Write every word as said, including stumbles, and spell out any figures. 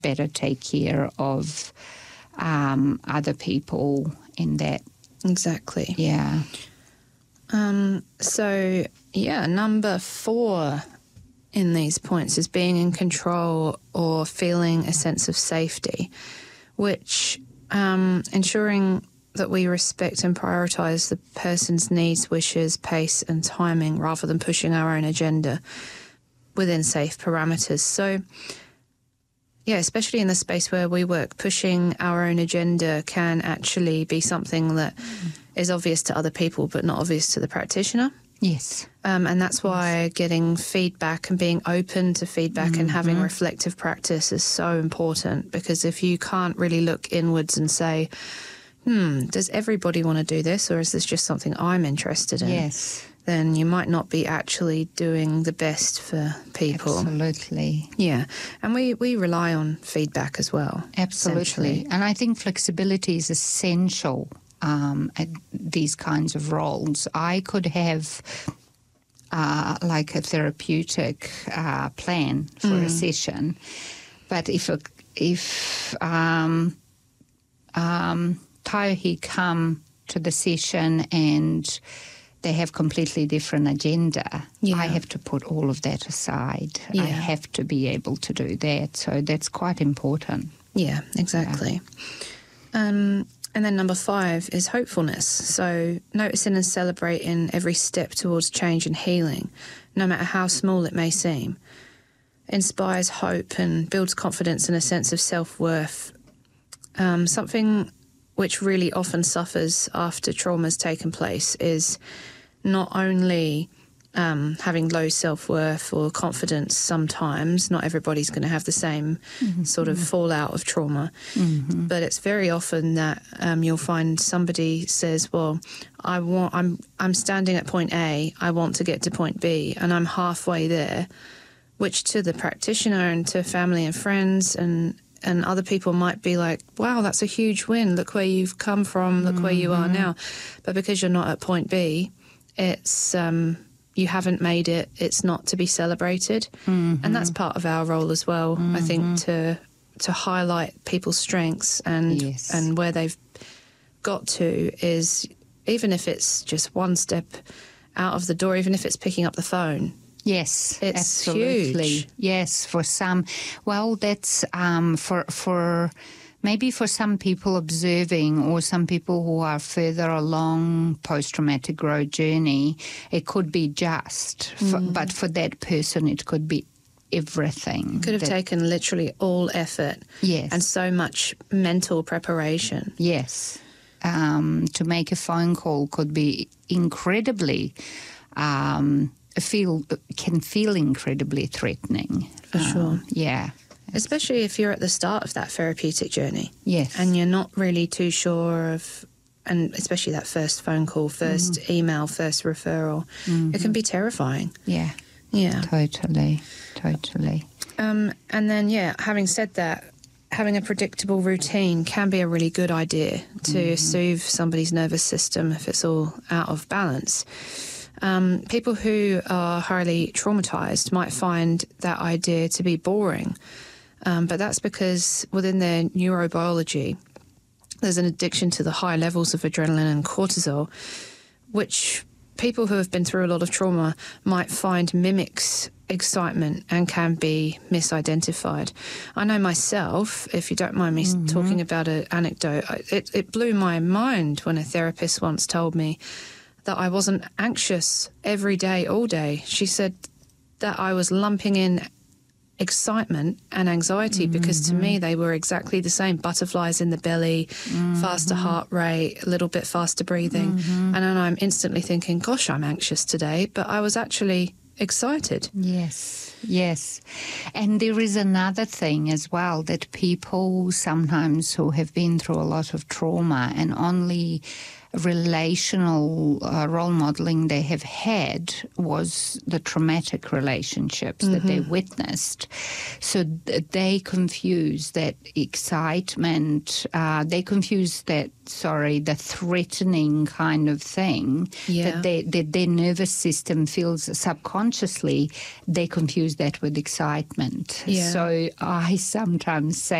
better take care of um, other people in that. Exactly. Yeah. Um, so, yeah, number four in these points is being in control or feeling a sense of safety, which um, ensuring that we respect and prioritise the person's needs, wishes, pace and timing rather than pushing our own agenda within safe parameters. So, yeah, especially in the space where we work, pushing our own agenda can actually be something that mm. is obvious to other people but not obvious to the practitioner. Yes. Um, and that's why yes. getting feedback and being open to feedback mm-hmm. and having reflective practice is so important, because if you can't really look inwards and say, hmm, does everybody want to do this, or is this just something I'm interested in? Yes. Then you might not be actually doing the best for people. Absolutely. Yeah. And we, we rely on feedback as well. Absolutely. And I think flexibility is essential um, at these kinds of roles. I could have uh, like a therapeutic uh, plan for mm. a session, but if a, if um, um, Taiahi come to the session and they have completely different agenda, yeah. I have to put all of that aside. Yeah. I have to be able to do that. So that's quite important. Yeah, exactly. Yeah. Um, and then number five is hopefulness. So noticing and celebrating every step towards change and healing, no matter how small it may seem, inspires hope and builds confidence and a sense of self-worth. Um, something which really often suffers after trauma's taken place is not only um, having low self-worth or confidence sometimes. Not everybody's going to have the same mm-hmm. sort of fallout of trauma. Mm-hmm. But it's very often that um, you'll find somebody says, well, I want, I'm, I'm standing at point A, I want to get to point B, and I'm halfway there, which to the practitioner and to family and friends and And other people might be like, wow, that's a huge win. Look where you've come from. Look mm-hmm. where you are now. But because you're not at point B, it's um, you haven't made it. It's not to be celebrated. Mm-hmm. And that's part of our role as well, mm-hmm. I think, to to highlight people's strengths and yes. and where they've got to is, even if it's just one step out of the door, even if it's picking up the phone. Yes, it's absolutely. Huge. Yes, for some, well, that's um, for for maybe for some people observing, or some people who are further along post-traumatic growth journey, it could be just. For, mm. But for that person, it could be everything. It could have that, taken literally all effort. Yes, and so much mental preparation. Yes, um, to make a phone call could be incredibly. Um, feel can feel incredibly threatening. For um, sure. Yeah. Especially if you're at the start of that therapeutic journey. Yes. And you're not really too sure of, and especially that first phone call, first mm. email, first referral, mm-hmm. it can be terrifying. Yeah. Yeah. Totally. Totally. Um, and then, yeah, having said that, having a predictable routine can be a really good idea to mm-hmm. soothe somebody's nervous system if it's all out of balance. Um, people who are highly traumatised might find that idea to be boring, um, but that's because within their neurobiology, there's an addiction to the high levels of adrenaline and cortisol, which people who have been through a lot of trauma might find mimics excitement and can be misidentified. I know myself, if you don't mind me mm-hmm. talking about an anecdote, it, it blew my mind when a therapist once told me that I wasn't anxious every day, all day. She said that I was lumping in excitement and anxiety mm-hmm. because to me they were exactly the same. Butterflies in the belly, mm-hmm. faster heart rate, a little bit faster breathing. Mm-hmm. And then I'm instantly thinking, gosh, I'm anxious today. But I was actually excited. Yes, yes. And there is another thing as well, that people sometimes who have been through a lot of trauma and only relational uh, role modeling they have had was the traumatic relationships mm-hmm. that they witnessed. So th- they confuse that excitement, uh, they confuse that, sorry, the threatening kind of thing yeah. that, they, that their nervous system feels subconsciously, they confuse that with excitement. Yeah. So I sometimes say,